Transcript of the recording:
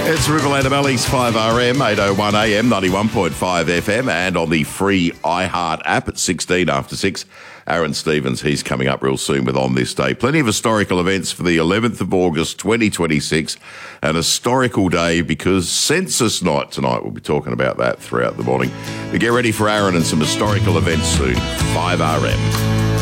It's Riverland Valley's 5RM, 8:01 AM, 91.5 FM, and on the free iHeart app at 16 after 6. Aaron Stevens, he's coming up real soon with On This Day. Plenty of historical events for the 11th of August, 2026. An historical day because Census Night tonight. We'll be talking about that throughout the morning. But get ready for Aaron and some historical events soon. 5RM.